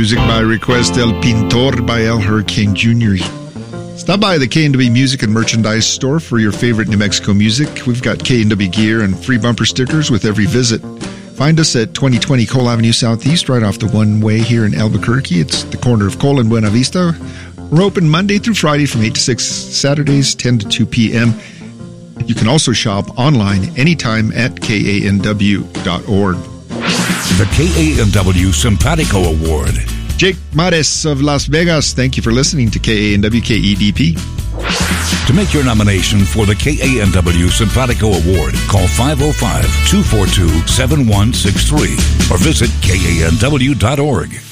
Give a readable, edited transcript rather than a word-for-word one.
music by request, El Pintor by El Hurricane Jr. Stop by the K&W Music and Merchandise store for your favorite New Mexico music. We've got K&W gear and free bumper stickers with every visit. Find us at 2020 Cole Avenue Southeast, right off the one-way here in Albuquerque. It's the corner of Cole and Buena Vista. We're open Monday through Friday from 8 to 6, Saturdays 10 to 2 p.m. You can also shop online anytime at KANW.org. The KANW Simpatico Award. Jake Mares of Las Vegas, thank you for listening to KANW KEDP. To make your nomination for the KANW Simpatico Award, call 505-242-7163 or visit KANW.org.